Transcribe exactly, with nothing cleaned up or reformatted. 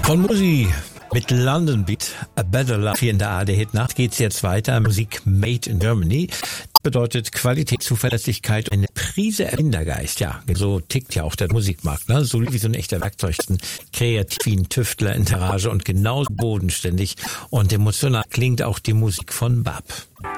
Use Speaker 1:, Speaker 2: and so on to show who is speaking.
Speaker 1: Von Musi mit London Beat, A Better Life hier in der A R D-Hit-Nacht geht's jetzt weiter. Musik made in Germany bedeutet Qualität, Zuverlässigkeit, eine Prise Erfindergeist. Ja, so tickt ja auch der Musikmarkt, ne? So wie so ein echter Werkzeugsten, kreativ wie ein Tüftler in der Rage und genauso bodenständig und emotional klingt auch die Musik von Bab.